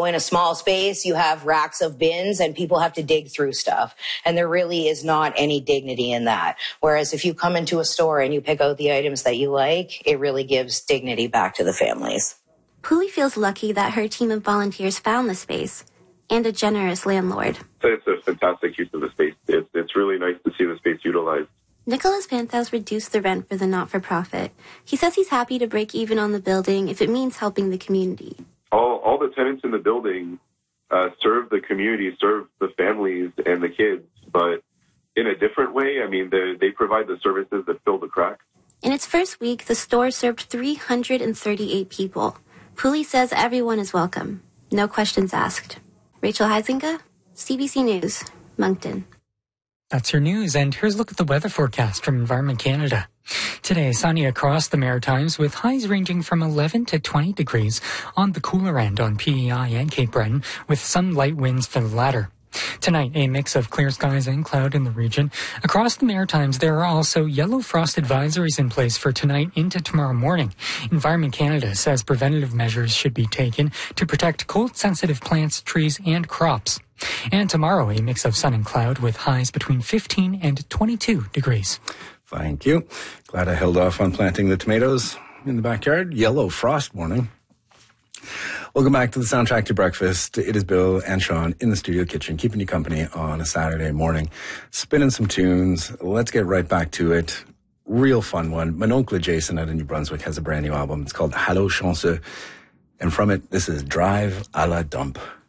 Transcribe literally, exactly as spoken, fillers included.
So in a small space, you have racks of bins and people have to dig through stuff. And there really is not any dignity in that. Whereas if you come into a store and you pick out the items that you like, it really gives dignity back to the families. Puli feels lucky that her team of volunteers found the space and a generous landlord. It's a fantastic use of the space. It's, it's really nice to see the space utilized. Nicholas Panthouse reduced the rent for the not-for-profit. He says he's happy to break even on the building if it means helping the community. All, all the tenants in the building uh, serve the community, serve the families and the kids, but in a different way. I mean, they, they provide the services that fill the cracks. In its first week, the store served three hundred thirty-eight people. Puli says everyone is welcome. No questions asked. Rachel Heisinger, C B C News, Moncton. That's your news, and here's a look at the weather forecast from Environment Canada. Today, sunny across the Maritimes with highs ranging from eleven to twenty degrees on the cooler end on P E I and Cape Breton, with some light winds for the latter. Tonight, a mix of clear skies and cloud in the region. Across the Maritimes, there are also yellow frost advisories in place for tonight into tomorrow morning. Environment Canada says preventative measures should be taken to protect cold-sensitive plants, trees, and crops. And tomorrow, a mix of sun and cloud with highs between fifteen and twenty-two degrees. Thank you. Glad I held off on planting the tomatoes in the backyard. Yellow frost warning. Welcome back to the Soundtrack to Breakfast. It is Bill and Sean in the studio kitchen, keeping you company on a Saturday morning, spinning some tunes. Let's get right back to it. Real fun one. Mon oncle Jason out of New Brunswick has a brand new album. It's called Hallo Chanceux. And from it, this is Drive à la Dump.